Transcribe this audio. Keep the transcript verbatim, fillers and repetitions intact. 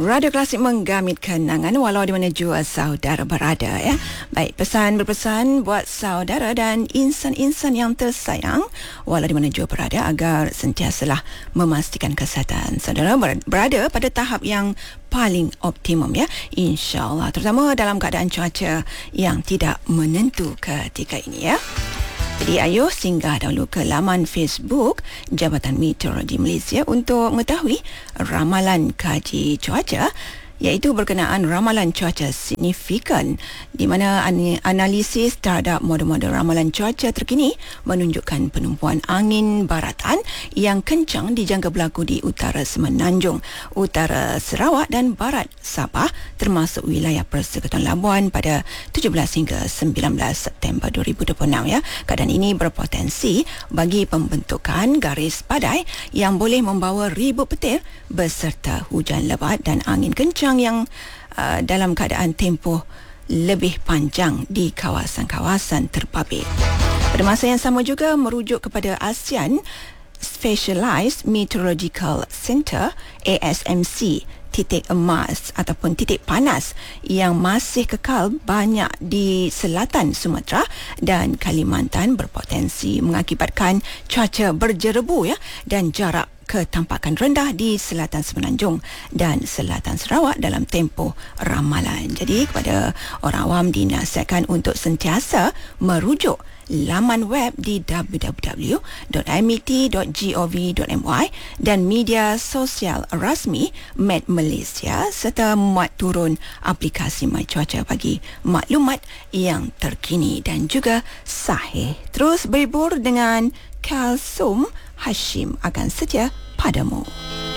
Radio Klasik menggamit kenangan walau di mana jua saudara berada, ya. Baik, pesan berpesan buat saudara dan insan-insan yang tersayang walau di mana jua berada agar sentiasalah memastikan kesihatan saudara berada pada tahap yang paling optimum, ya, insya-Allah, terutama dalam keadaan cuaca yang tidak menentu ketika ini, ya. Jadi ayo singgah dahulu ke laman Facebook Jabatan Meteorologi Malaysia untuk mengetahui ramalan kaji cuaca, iaitu berkenaan ramalan cuaca signifikan, di mana analisis terhadap model-model ramalan cuaca terkini menunjukkan penumpuan angin baratan yang kencang dijangka berlaku di utara Semenanjung, utara Sarawak dan barat Sabah, termasuk wilayah Persekutuan Labuan pada tujuh belas hingga sembilan belas September dua ribu dua puluh enam, ya. Keadaan ini berpotensi bagi pembentukan garis badai yang boleh membawa ribut petir beserta hujan lebat dan angin kencang yang uh, dalam keadaan tempoh lebih panjang di kawasan-kawasan terpabit. Pada masa yang sama juga merujuk kepada ASEAN Specialized Meteorological Center A S M C, titik emas ataupun titik panas yang masih kekal banyak di selatan Sumatera dan Kalimantan berpotensi mengakibatkan cuaca berjerebu, ya, dan jarak ketampakan rendah di selatan Semenanjung dan selatan Sarawak dalam tempoh ramalan. Jadi kepada orang awam dinasihatkan untuk sentiasa merujuk laman web di w w w dot m e t dot gov dot m y dan media sosial rasmi Met Malaysia serta muat turun aplikasi My Cuaca bagi maklumat yang terkini dan juga sahih. Terus berhibur dengan Kalsum Hashim akan setia padamu.